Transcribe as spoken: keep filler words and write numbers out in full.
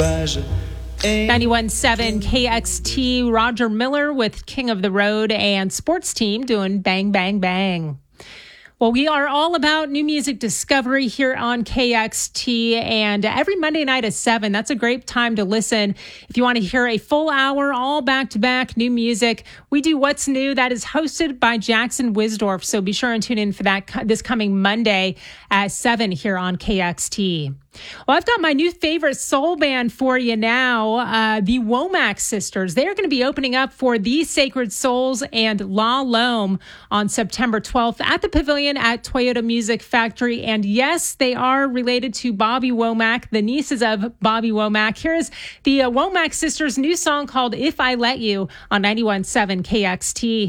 ninety-one point seven K X T, Roger Miller with King of the Road and Sports Team doing Bang, Bang, Bang. Well, we are all about new music discovery here on K X T, and every Monday night at seven, that's a great time to listen. If you want to hear a full hour, all back-to-back new music, we do What's New. That is hosted by Jackson Wisdorf, so be sure and tune in for that this coming Monday at seven here on K X T. Well, I've got my new favorite soul band for you now, uh, the Womack Sisters. They're going to be opening up for The Sacred Souls and La Lome on September twelfth at the Pavilion at Toyota Music Factory. And yes, they are related to Bobby Womack, the nieces of Bobby Womack. Here is the uh, Womack Sisters' new song called If I Let You on ninety-one point seven K X T.